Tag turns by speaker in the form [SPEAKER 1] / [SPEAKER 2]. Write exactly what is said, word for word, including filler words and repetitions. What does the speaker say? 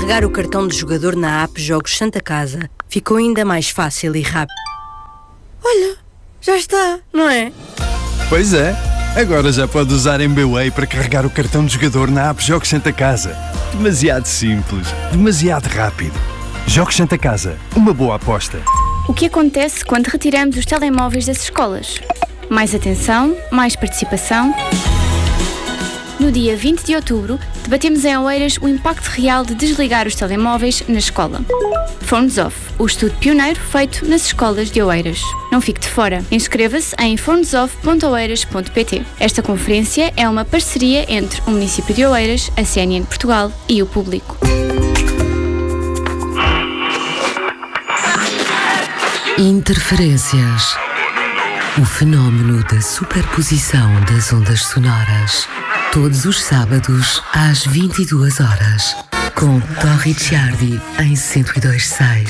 [SPEAKER 1] Carregar o cartão de jogador na app Jogos Santa Casa ficou ainda mais fácil e rápido. Olha, já está, não é?
[SPEAKER 2] Pois é, agora já pode usar M B Way para carregar o cartão de jogador na app Jogos Santa Casa. Demasiado simples, demasiado rápido. Jogos Santa Casa, uma boa aposta.
[SPEAKER 3] O que acontece quando retiramos os telemóveis das escolas? Mais atenção, mais participação. No dia vinte de outubro, debatemos em Oeiras o impacto real de desligar os telemóveis na escola. Phones Off, o estudo pioneiro feito nas escolas de Oeiras. Não fique de fora. Inscreva-se em phones off ponto oeiras ponto pt. Esta conferência é uma parceria entre o município de Oeiras, a C N N Portugal e o público.
[SPEAKER 4] Interferências. O fenómeno da superposição das ondas sonoras. Todos os sábados, às vinte e duas horas. Com Torri Ciardi, em cento e dois ponto seis.